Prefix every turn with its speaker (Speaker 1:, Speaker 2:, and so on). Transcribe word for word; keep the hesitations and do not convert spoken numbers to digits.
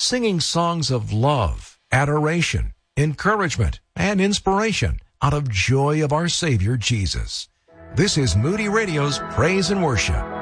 Speaker 1: singing songs of love, adoration, encouragement, and inspiration out of joy of our Savior Jesus. This is Moody Radio's Praise and Worship.